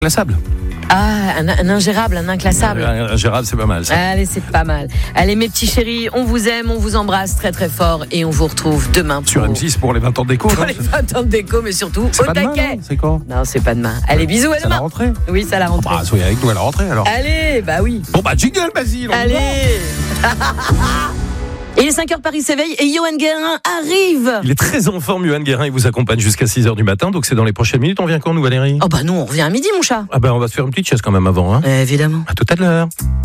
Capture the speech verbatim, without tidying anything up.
Inclassable. Ah, un, un ingérable, un inclassable. Un ingérable, c'est pas mal ça. Allez, c'est pas mal. Allez, mes petits chéris, on vous aime, on vous embrasse très très fort et on vous retrouve demain. Sur pour... M six pour les vingt ans de déco. Pour non les vingt ans de déco, mais surtout C'est au pas demain, taquet. non C'est quand? Non, c'est pas demain. Allez, bisous, à C'est à la demain. rentrée. Oui, c'est à la rentrée. Bah, soyez avec nous à la rentrée alors. Allez, bah oui. Bon bah jingle, Basile. on y va. Allez. Il est cinq heures, Paris s'éveille et Johan Guérin arrive. Il est très en forme, Johan Guérin. Il vous accompagne jusqu'à six heures du matin. Donc c'est dans les prochaines minutes. On vient quand nous, Valérie? Oh bah nous, on revient à midi, mon chat. Ah bah on va se faire une petite chaise quand même avant. Hein. Euh, évidemment. À tout à l'heure.